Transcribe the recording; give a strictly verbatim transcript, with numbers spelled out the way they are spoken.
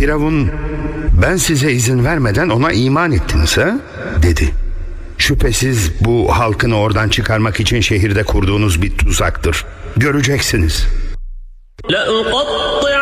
Firavun, ben size izin vermeden ona iman ettiniz ha? dedi. Şüphesiz bu halkını oradan çıkarmak için şehirde kurduğunuz bir tuzaktır. Göreceksiniz. لَأُقَطِّعَنَّ